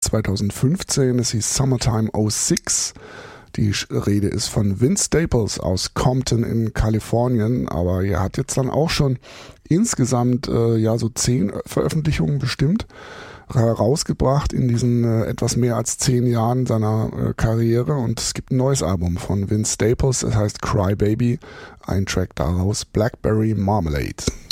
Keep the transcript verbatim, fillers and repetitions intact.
zweitausendfünfzehn, es hieß Summertime oh six. Die Rede ist von Vince Staples aus Compton in Kalifornien, aber er hat jetzt dann auch schon insgesamt äh, ja so zehn Veröffentlichungen bestimmt herausgebracht in diesen äh, etwas mehr als zehn Jahren seiner äh, Karriere, und es gibt ein neues Album von Vince Staples, es heißt Cry Baby, ein Track daraus, Blackberry Marmalade.